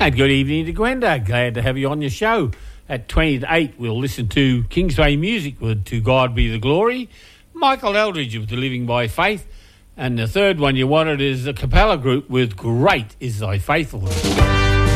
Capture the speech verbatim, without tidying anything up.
And good evening to Gwenda. Glad to have you on your show. At twenty to eight, we'll listen to Kingsway Music with To God Be the Glory, Michael Eldridge with The Living by Faith, and the third one you wanted is a cappella group with Great Is Thy Faithfulness.